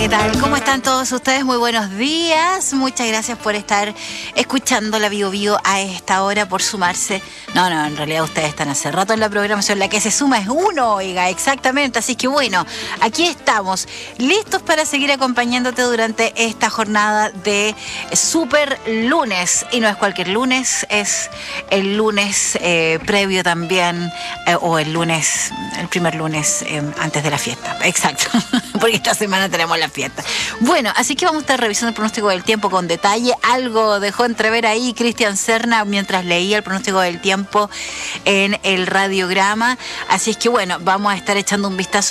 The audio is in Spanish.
¿qué tal? ¿Cómo están todos ustedes? Muy buenos días. Muchas gracias por estar escuchando la Bio Bio a esta hora, por sumarse. No, en realidad ustedes están hace rato en la programación. La que se suma es uno, oiga, exactamente. Así que bueno, aquí estamos, listos para seguir acompañándote durante esta jornada de Super Lunes. Y no es cualquier lunes, es el lunes previo también, o el primer lunes antes de la fiesta. Exacto, porque esta semana tenemos la fiesta. Bueno, así que vamos a estar revisando el pronóstico del tiempo con detalle. Algo dejó entrever ahí Cristian Serna mientras leía el pronóstico del tiempo en el radiograma. Así es que bueno, vamos a estar echando un vistazo